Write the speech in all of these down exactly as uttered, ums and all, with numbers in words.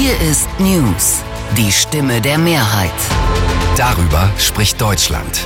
Hier ist News, die Stimme der Mehrheit. Darüber spricht Deutschland.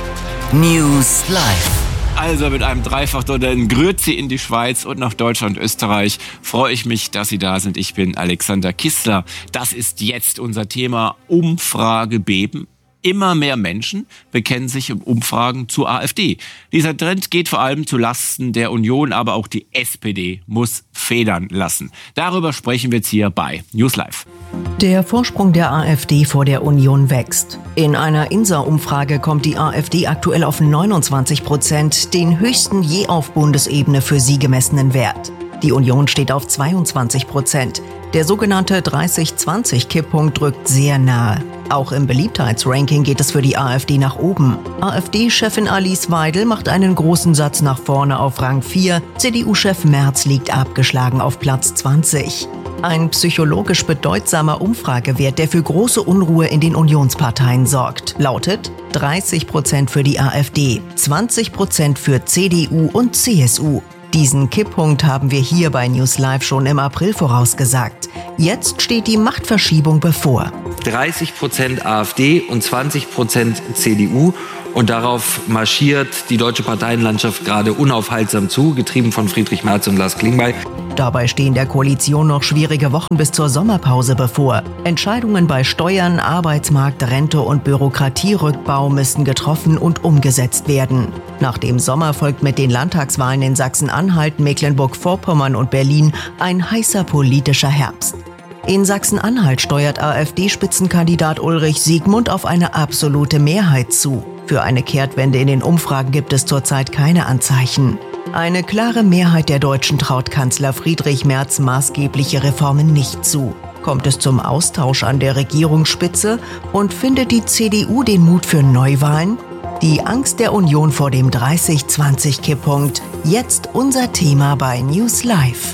News Live. Also mit einem Dreifachdollar in Grüezi in die Schweiz und nach Deutschland und Österreich freue ich mich, dass Sie da sind. Ich bin Alexander Kissler. Das ist jetzt unser Thema Umfragebeben. Immer mehr Menschen bekennen sich in Umfragen zur AfD. Dieser Trend geht vor allem zu Lasten der Union, aber auch die S P D muss federn lassen. Darüber sprechen wir jetzt hier bei News Live. Der Vorsprung der AfD vor der Union wächst. In einer I N S A-Umfrage kommt die AfD aktuell auf neunundzwanzig Prozent, den höchsten je auf Bundesebene für sie gemessenen Wert. Die Union steht auf zweiundzwanzig Prozent. Der sogenannte dreißig zwanzig Kipppunkt rückt sehr nahe. Auch im Beliebtheitsranking geht es für die AfD nach oben. AfD-Chefin Alice Weidel macht einen großen Satz nach vorne auf Rang vier. C D U-Chef Merz liegt abgeschlagen auf Platz zwanzig. Ein psychologisch bedeutsamer Umfragewert, der für große Unruhe in den Unionsparteien sorgt, lautet dreißig Prozent für die AfD, zwanzig Prozent für C D U und C S U. Diesen Kipppunkt haben wir hier bei News Live schon im April vorausgesagt. Jetzt steht die Machtverschiebung bevor. dreißig Prozent AfD und zwanzig Prozent C D U. Und darauf marschiert die deutsche Parteienlandschaft gerade unaufhaltsam zu, getrieben von Friedrich Merz und Lars Klingbeil. Dabei stehen der Koalition noch schwierige Wochen bis zur Sommerpause bevor. Entscheidungen bei Steuern, Arbeitsmarkt, Rente und Bürokratierückbau müssen getroffen und umgesetzt werden. Nach dem Sommer folgt mit den Landtagswahlen in Sachsen-Anhalt, Mecklenburg-Vorpommern und Berlin ein heißer politischer Herbst. In Sachsen-Anhalt steuert AfD-Spitzenkandidat Ulrich Siegmund auf eine absolute Mehrheit zu. Für eine Kehrtwende in den Umfragen gibt es zurzeit keine Anzeichen. Eine klare Mehrheit der Deutschen traut Kanzler Friedrich Merz maßgebliche Reformen nicht zu. Kommt es zum Austausch an der Regierungsspitze und findet die C D U den Mut für Neuwahlen? Die Angst der Union vor dem dreißig zwanzig Kipppunkt. Jetzt unser Thema bei News Live.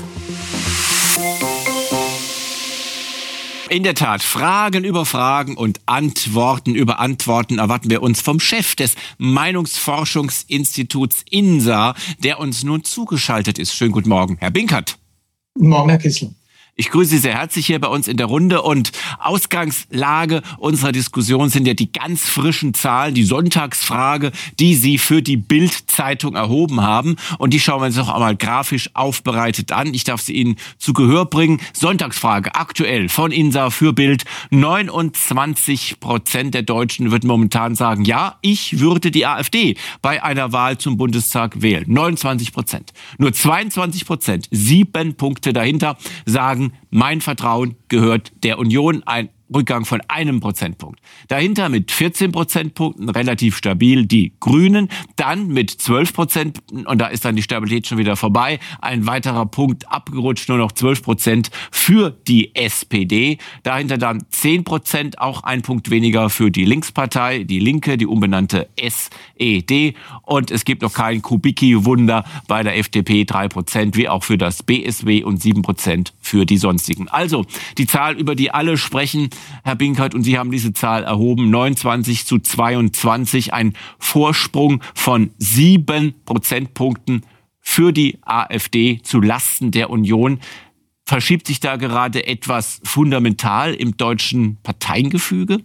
In der Tat, Fragen über Fragen und Antworten über Antworten erwarten wir uns vom Chef des Meinungsforschungsinstituts I N S A, der uns nun zugeschaltet ist. Schönen guten Morgen, Herr Binkert. Guten Morgen, Herr Kissler. Ich grüße Sie sehr herzlich hier bei uns in der Runde und Ausgangslage unserer Diskussion sind ja die ganz frischen Zahlen, die Sonntagsfrage, die Sie für die Bild-Zeitung erhoben haben und die schauen wir uns noch einmal grafisch aufbereitet an. Ich darf sie Ihnen zu Gehör bringen. Sonntagsfrage aktuell von I N S A für Bild. neunundzwanzig Prozent der Deutschen würden momentan sagen, ja, ich würde die AfD bei einer Wahl zum Bundestag wählen. neunundzwanzig Prozent. Nur zweiundzwanzig Prozent, sieben Punkte dahinter, sagen, mein Vertrauen gehört der Union, ein Rückgang von einem Prozentpunkt. Dahinter mit vierzehn Prozentpunkten relativ stabil die Grünen, dann mit zwölf Prozent, und da ist dann die Stabilität schon wieder vorbei, ein weiterer Punkt abgerutscht, nur noch zwölf Prozent für die S P D. Dahinter dann zehn Prozent, auch ein Punkt weniger für die Linkspartei, die Linke, die umbenannte S E D. Und es gibt noch kein Kubicki-Wunder bei der F D P, drei Prozent, wie auch für das B S W und sieben Prozent für die sonstigen. Also die Zahl, über die alle sprechen, Herr Binkert, und Sie haben diese Zahl erhoben, neunundzwanzig zu zweiundzwanzig, ein Vorsprung von sieben Prozentpunkten für die AfD zu Lasten der Union. Verschiebt sich da gerade etwas fundamental im deutschen Parteiengefüge?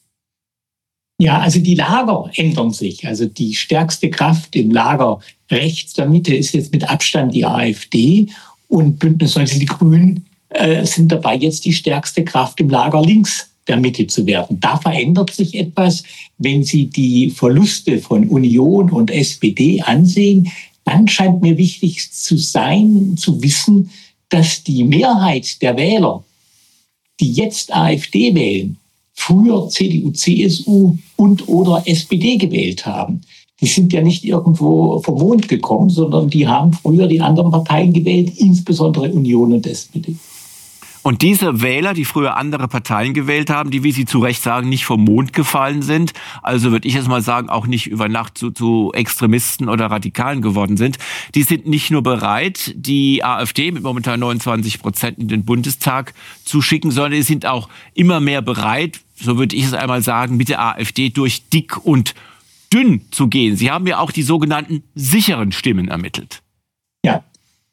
Ja, also die Lager ändern sich. Also die stärkste Kraft im Lager rechts der Mitte ist jetzt mit Abstand die AfD und Bündnis neunzig Die Grünen äh, sind dabei, jetzt die stärkste Kraft im Lager links der Mitte zu werden. Da verändert sich etwas. Wenn Sie die Verluste von Union und S P D ansehen, dann scheint mir wichtig zu sein, zu wissen, dass die Mehrheit der Wähler, die jetzt AfD wählen, früher C D U, C S U und oder S P D gewählt haben. Die sind ja nicht irgendwo vom Mond gekommen, sondern die haben früher die anderen Parteien gewählt, insbesondere Union und S P D. Und diese Wähler, die früher andere Parteien gewählt haben, die, wie Sie zu Recht sagen, nicht vom Mond gefallen sind, also würde ich jetzt mal sagen, auch nicht über Nacht zu, zu Extremisten oder Radikalen geworden sind, die sind nicht nur bereit, die AfD mit momentan neunundzwanzig Prozent in den Bundestag zu schicken, sondern die sind auch immer mehr bereit, so würde ich es einmal sagen, mit der AfD durch dick und dünn zu gehen. Sie haben ja auch die sogenannten sicheren Stimmen ermittelt. Ja.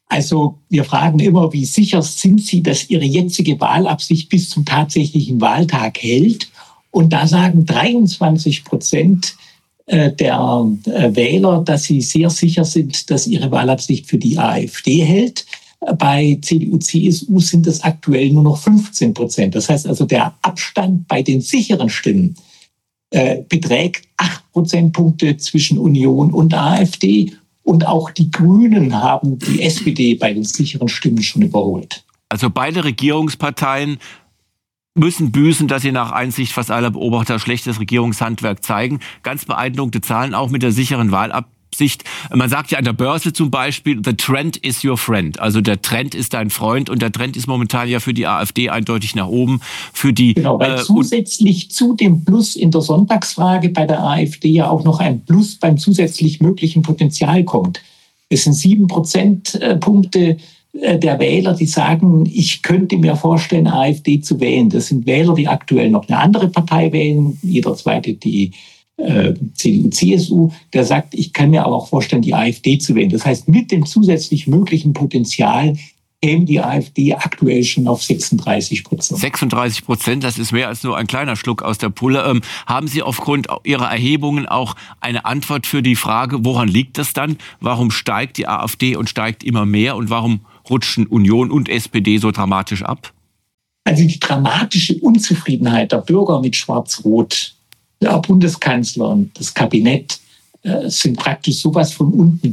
Also wir fragen immer, wie sicher sind Sie, dass Ihre jetzige Wahlabsicht bis zum tatsächlichen Wahltag hält? Und da sagen dreiundzwanzig Prozent der Wähler, dass sie sehr sicher sind, dass ihre Wahlabsicht für die AfD hält. Bei C D U, C S U sind es aktuell nur noch fünfzehn Prozent. Das heißt also, der Abstand bei den sicheren Stimmen äh, beträgt acht Prozentpunkte zwischen Union und AfD. Und auch die Grünen haben die S P D bei den sicheren Stimmen schon überholt. Also beide Regierungsparteien müssen büßen, dass sie nach Einsicht fast aller Beobachter schlechtes Regierungshandwerk zeigen. Ganz beeindruckende Zahlen auch mit der sicheren Wahlabsicht. Man sagt ja an der Börse zum Beispiel, the trend is your friend. Also der Trend ist dein Freund und der Trend ist momentan ja für die AfD eindeutig nach oben. Für die, genau, weil äh, zusätzlich zu dem Plus in der Sonntagsfrage bei der AfD ja auch noch ein Plus beim zusätzlich möglichen Potenzial kommt. Es sind sieben Prozentpunkte der Wähler, die sagen, ich könnte mir vorstellen, AfD zu wählen. Das sind Wähler, die aktuell noch eine andere Partei wählen, jeder zweite die äh, C D U, C S U, der sagt, ich kann mir aber auch vorstellen, die AfD zu wählen. Das heißt, mit dem zusätzlich möglichen Potenzial käme die AfD aktuell schon auf sechsunddreißig Prozent. sechsunddreißig Prozent, das ist mehr als nur ein kleiner Schluck aus der Pulle. Ähm, haben Sie aufgrund Ihrer Erhebungen auch eine Antwort für die Frage, woran liegt das dann? Warum steigt die AfD und steigt immer mehr und warum rutschen Union und S P D so dramatisch ab? Also die dramatische Unzufriedenheit der Bürger mit Schwarz-Rot, der Bundeskanzler und das Kabinett äh, sind praktisch sowas von unten